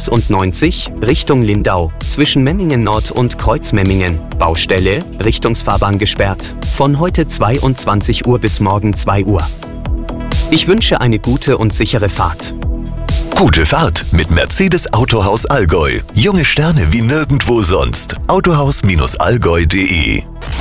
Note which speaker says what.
Speaker 1: 90 Richtung Lindau zwischen Memmingen Nord und Kreuzmemmingen. Baustelle, Richtungsfahrbahn gesperrt. Von heute 22 Uhr bis morgen 2 Uhr. Ich wünsche eine gute und sichere Fahrt.
Speaker 2: Gute Fahrt mit Mercedes Autohaus Allgäu. Junge Sterne wie nirgendwo sonst. Autohaus-allgäu.de